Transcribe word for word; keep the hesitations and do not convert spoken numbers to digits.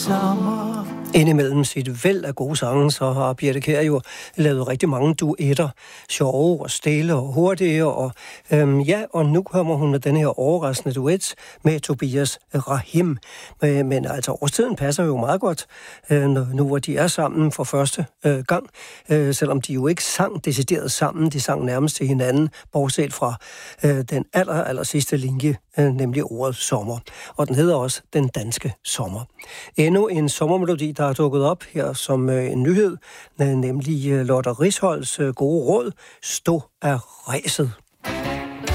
sommer. Indimellem sit væld af gode sange, så har Birthe Kjær jo lavet rigtig mange duetter. Sjove og stille og hurtige. Og, øhm, ja, og nu kommer hun med den her overraskende duet med Tobias Rahim. Men, men altså, årstiden passer jo meget godt, øh, nu hvor de er sammen for første øh, gang. Øh, selvom de jo ikke sang decideret sammen, de sang nærmest til hinanden, bortset fra øh, den aller, aller sidste linje, øh, nemlig ordet sommer. Og den hedder også Den Danske Sommer. Endnu en sommermelodi, der er dukket op her som øh, en nyhed, nemlig øh, Lotte Risholds øh, gode råd, Stå af ræset.